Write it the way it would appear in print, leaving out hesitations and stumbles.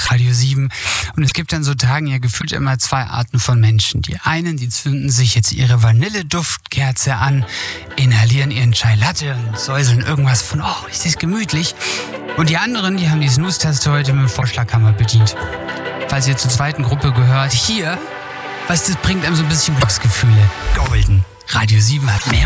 Radio 7. Und es gibt an so Tagen ja gefühlt immer zwei Arten von Menschen. Die einen, die zünden sich jetzt ihre Vanilleduftkerze an, inhalieren ihren Chai Latte und säuseln irgendwas von, oh, ist das gemütlich. Und die anderen, die haben die Snooze-Taste heute mit dem Vorschlaghammer bedient. Falls ihr zur zweiten Gruppe gehört, hier, was das bringt einem so ein bisschen Glücksgefühle. Golden. Radio 7 hat mehr